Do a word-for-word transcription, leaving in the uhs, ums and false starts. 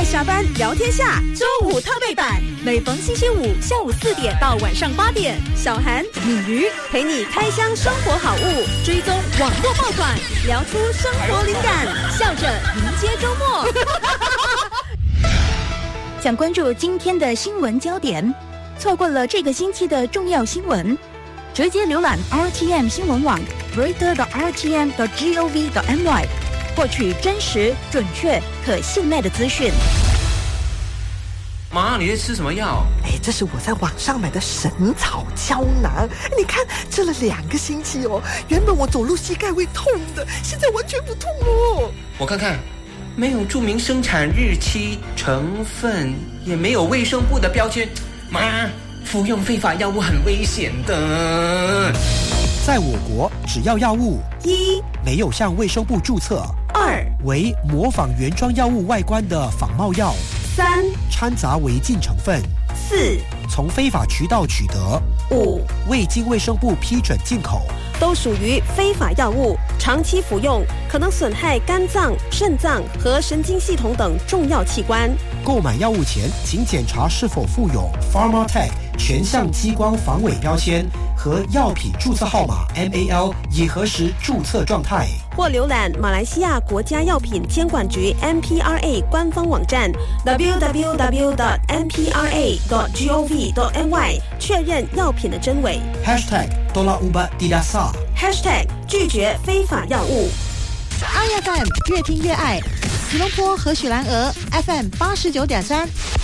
下班聊天下周五特备版，每逢星期五下午四点到晚上八点，小韩、敏瑜陪你开箱生活好物，追踪网络爆款，聊出生活灵感，笑着迎接周末。 想关注今天的新闻焦点，错过了这个星期的重要新闻，直接浏览 R T M 新闻网 reader 的 R T M 的 gov 的 my， 获取真实、准确、可信赖的资讯。 妈，你在吃什么药？ 哎，这是我在网上买的神草胶囊，你看吃了两个星期哦，原本我走路膝盖会痛的，现在完全不痛哦。 我看看，没有注明生产日期、成分，也没有卫生部的标签。妈，服用非法药物很危险的。 在我国，只要药物一没有向卫生部注册， 二为模仿原装药物外观的仿冒药， 三掺杂违禁成分， 四从非法渠道取得， 五未经卫生部批准进口， 都属于非法药物，长期服用可能损害肝脏、肾脏和神经系统等重要器官。 购买药物前，请检查是否附有 Pharmatech 全向激光防伪标签和药品注册号码 M A L， 以核实注册状态。 或浏览马来西亚国家药品监管局 M P R A 官方网站 double-u double-u double-u dot m p r a dot gov dot my 确认药品的真伪。 Hashtag Tolak Ubat Tidak Sah Hashtag 拒绝非法药物。 I F M 越听越爱，吉隆坡和雪兰莪 F M 八十九点三